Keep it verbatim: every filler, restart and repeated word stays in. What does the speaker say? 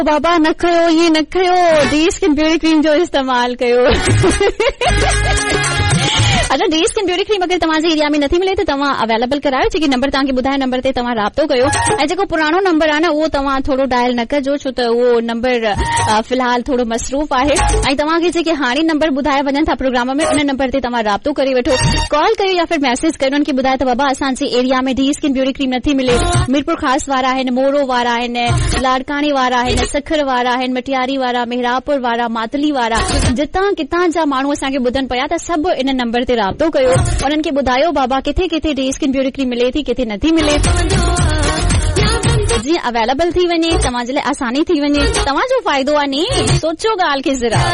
बाबा न कयो ये न कयो, डी स्किन ब्यूटी क्रीम जो इस्तेमाल कयो। अच्छा, डी स्किन ब्यूटी क्रीम अगर तव्हांजे एरिया में नथी मिले त तव्हां अवेलेबल करायो, जेकी नंबर तव्हांखे ॿुधायो नंबर ते तव्हां राब्तो कयो। ऐं जेको पुराणो नंबर आहे न उहो तव्हां थोरो डायल न कजो, छो त उहो नंबर फिलहाल थोरो मसरूफ़ आहे। ऐं तव्हांखे जेके हाणे नंबर ॿुधाए वञनि था प्रोग्राम में, उन नंबर ते तव्हां राब्तो करे वठो, कॉल कयो या फिर मैसेज कयो, उन्हनि खे ॿुधायो त बाबा असांजे एरिया में डी स्किन ब्यूटी क्रीम नथी मिले। मीरपुर ख़ास वारा आहिनि, मोरो वारा आहिनि, लाड़काणे वारा आहिनि, सखर वारा आहिनि, मटियारी वारा, मेहरापुर वारा, मातली वारा, जितां कितां जा माण्हू असांखे ॿुधनि पिया त सभु इन नंबर ते राब्तो कयो, उन्हनि खे ॿुधायो बाबा किथे किथे डी स्किन ब्यूटी क्रीम मिले थी, किथे नथी मिले, जीअं अवेलेबल थी वञे, तव्हांजे लाइ आसानी थी वञे। तव्हांजो फ़ाइदो आहे नी, सोचो ॻाल्हि खे ज़रा।